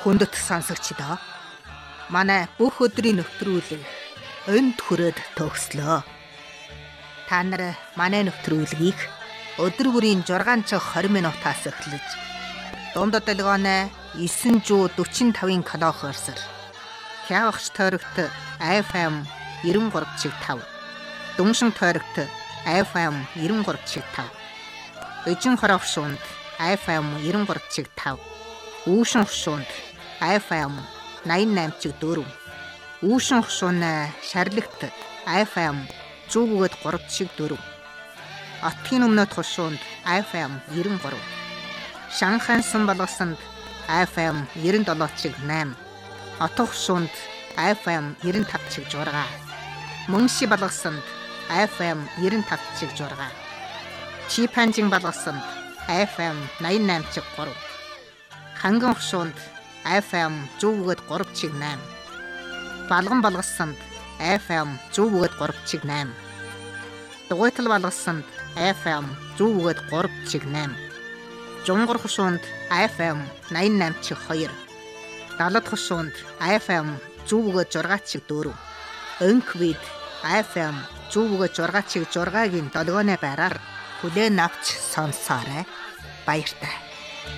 Хүндэт сонсогчдоо манай бүх өдрийн нөтрүүлэг энд хүрээд төгслөө. Та нар манай нөтрүүлгийг өдөр бүрийн 6 цаг 20 минутаас эхлэж дунд долгионы 945-ын килохерцээр хявагч тойрогт FM 93.5, дүншин тойрогт FM 93.5, эжин хоровшуунд FM 93.5, үүшин хушуунд FM 88.4, үүшин хушууны шарлагт FM 100.3.4, Отгийн өмнөд хушуунд FM 93, Шанхайн сан болгосонд FM 97.8, Отго хушуунд FM 95.6, Мөнши болгосонд FM 95.6, Чипанжин болгосонд FM 88.3, Ханган хушуунд FM 100.3.8, Балган болгосонд FM 100.3.8, Дугуйтал болгосонд FM 100.3.8, Жунгар хушуунд FM 88.2, Далад хушуунд FM 100.6.4, Өнквид FM 100.6.6-гийн долгионы байраар хүлээн авч сонсоорой. Баяртай.